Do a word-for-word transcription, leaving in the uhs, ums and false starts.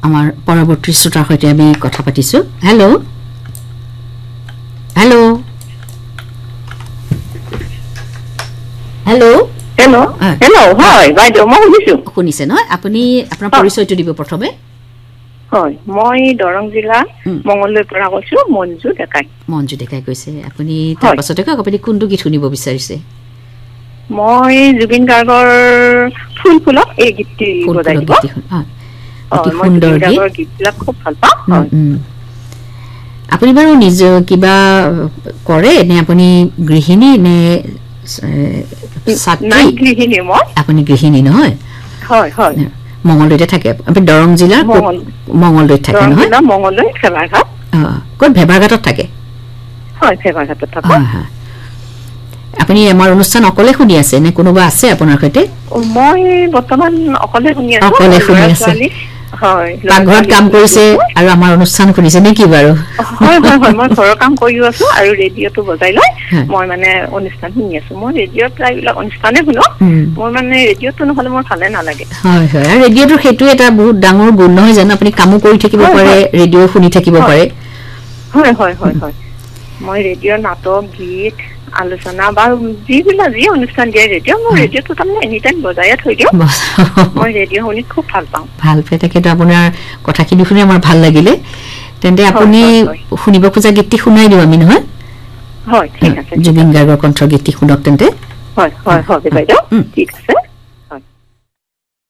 আমাৰ পৰৱৰ্তী শ্ৰোতাৰ সৈতে আমি কথা পাতিছো hello' hello' hello' hello' hello' হয় বাইদেউ মই শুনিছো শুনিছে নহয় আপুনি আপোনাৰ পৰিচয়টো দিব প্ৰথমে হয় মই দৰং জিলা মঙললৈৰ পৰা কৈছো মঞ্জু ডেকাই মঞ্জু ডেকাই কৈছে আপুনি তাৰ পাছতে কওক আপুনি কোনটো গীত শুনিব বিচাৰিছে মই জুবিন গাৰ্গৰ ফুল ফুলক এই গীতটি বজাই দিব অতি সুন্দৰ গীত গীতবিলাক খুব ভাল পাওঁ হয় আপুনি বাৰু নিজ কিবা কৰে নে আপুনি গৃহিণী নে নাই গৃহিণী মই আপুনি গৃহিণী নহয় হয় হয় মঙলদৈতে থাকে আপুনি দৰং জিলাৰ মঙলদৈত থাকে নহয় দৰং মঙলদৈ ভেবাঘাট ক'ত ভেবাঘাটত থাকে হয় ভেবাঘাটত থাকো আপুনি আমাৰ অনুষ্ঠান অকলে শুনি আছে নে কোনোবা আছে আপোনাৰ সৈতে মই বৰ্তমান অকলে শুনি আছো অকলে শুনি আছে হয় পাকঘৰত কাম কৰিছে আৰু আমাৰ অনুষ্ঠান শুনিছে নেকি বাৰু হয় হয় হয় মই ঘৰৰ কাম কৰি আছো আৰু ৰেডিঅ'টো বজাই লৈ মই মানে অনুষ্ঠান শুনি আছো মই ৰেডিঅ'ত প্ৰায়বিলাক অনুষ্ঠানে শুনো মই মানে ৰেডিঅ'টো নহলে মোৰ ভালে নালাগে হয় হয় আৰু ৰেডিঅ'টোৰ সেইটো এটা বহুত ডাঙৰ গুণ নহয় জানো আপুনি কামো কৰি থাকিব পাৰে ৰেডিঅ' শুনি থাকিব পাৰে হয় হয় হয় হয় মই ৰেডিঅ' নাটক গীত আলোচনা বা যিবিলাক যি অনুষ্ঠান দিয়ে ৰেডিঅ' মোৰ ৰেডিঅ'টো তাৰমানে এনি টাইম বজাইয়ে থৈ দিওঁ মই ৰেডিঅ' শুনি খুব ভাল পাওঁ ভাল পাই তাকেতো আপোনাৰ কথাখিনি শুনি আমাৰ ভাল লাগিলে তেন্তে আপুনি শুনিব খোজা গীতটি শুনাই দিওঁ আমি নহয় হয় ঠিক আছে জুবিন গাৰ্গৰ কণ্ঠ গীতটি শুনক তেন্তে হয় হয় হয় বাইদেউ ঠিক আছে